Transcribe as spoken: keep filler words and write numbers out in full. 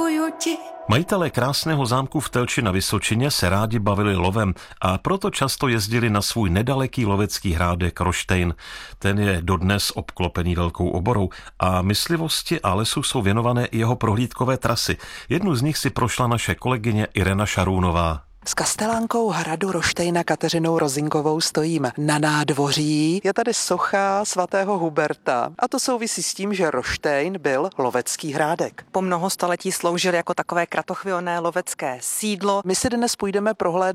Děkuju ti. Majitelé krásného zámku v Telči na Vysočině se rádi bavili lovem a proto často jezdili na svůj nedaleký lovecký hrádek Roštejn. Ten je dodnes obklopený velkou oborou a myslivosti a lesu jsou věnované i jeho prohlídkové trasy. Jednu z nich si prošla naše kolegyně Irena Šarůnová. S kastelánkou hradu Roštejna Kateřinou Rozinkovou stojím na nádvoří. Je tady socha svatého Huberta a to souvisí s tím, že Roštejn byl lovecký hrádek. Po mnoho století sloužil jako takové kratochvilné lovecké sídlo. My si dnes půjdeme prohlédnout